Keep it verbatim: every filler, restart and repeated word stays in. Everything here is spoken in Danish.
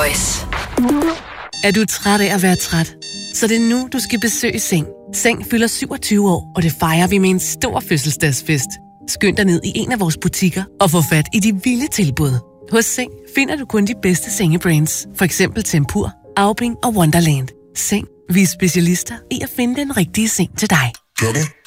Voice. Er du træt af at være træt? Så det er nu, du skal besøge Seng. Seng fylder syvogtyve år, og det fejrer vi med en stor fødselsdagsfest. Skynd dig ned i en af vores butikker og få fat i de vilde tilbud. Hos Seng finder du kun de bedste sengebrands. For eksempel Tempur, Aubing og Wonderland. Seng. Vi er specialister i at finde den rigtige seng til dig.